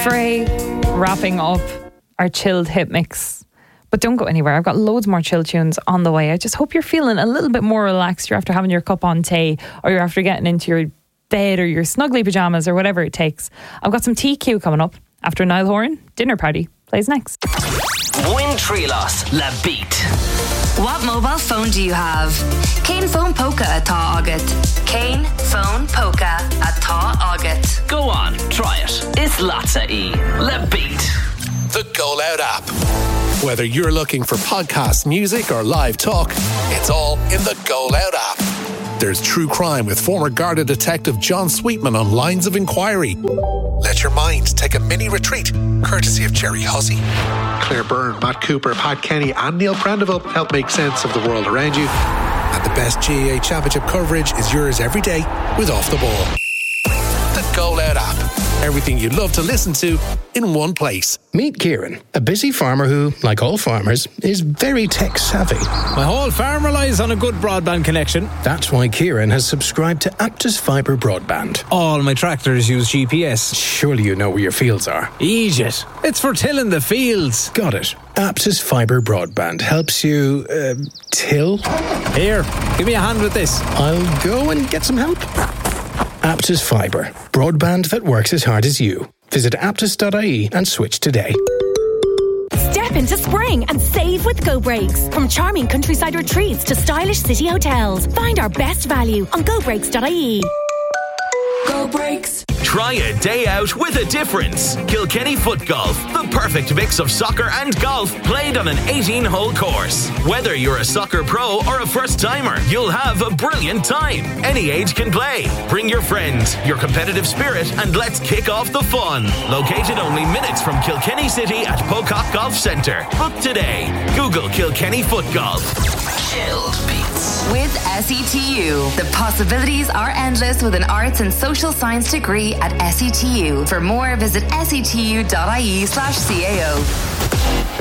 Frey wrapping up our chilled hit mix. But don't go anywhere. I've got loads more chill tunes on the way. I just hope you're feeling a little bit more relaxed. You're after having your cup on tea, or you're after getting into your bed or your snuggly pajamas or whatever it takes. I've got some TQ coming up after Niall Horan. Dinner Party plays next. Win Treelos La Beat. What mobile phone do you have? Cén phone Poca atá agat. Cén phone Poca atá agat. Go on, try it. It's Latza E. La Beat. The Go Loud app. Whether you're looking for podcast, music or live talk, it's all in the Go Loud app. There's true crime with former Garda detective John Sweetman on Lines of Inquiry. Let your mind take a mini retreat, courtesy of Jerry Hussey. Claire Byrne, Matt Cooper, Pat Kenny and Neil Prendeville help make sense of the world around you. And the best GAA Championship coverage is yours every day with Off the Ball. The Go Loud app. Everything you'd love to listen to in one place. Meet Kieran, a busy farmer who, like all farmers, is very tech savvy. My whole farm relies on a good broadband connection. That's why Kieran has subscribed to Aptus Fibre Broadband. All my tractors use GPS. Surely you know where your fields are. Egypt. It's for tilling the fields. Got it. Aptus Fibre Broadband helps you, till? Here, give me a hand with this. I'll go and get some help. Aptus Fibre, broadband that works as hard as you. Visit aptus.ie and switch today. Step into spring and save with Go Breaks. From charming countryside retreats to stylish city hotels, find our best value on gobreaks.ie. Go Breaks. Try a day out with a difference. Kilkenny Foot Golf, the perfect mix of soccer and golf played on an 18-hole course. Whether you're a soccer pro or a first-timer, you'll have a brilliant time. Any age can play. Bring your friends, your competitive spirit, and let's kick off the fun. Located only minutes from Kilkenny City at Pocock Golf Centre. Book today. Google Kilkenny Foot Golf. Chilled beats. With SETU, the possibilities are endless with an arts and social science degree at SETU. For more, visit setu.ie/CAO.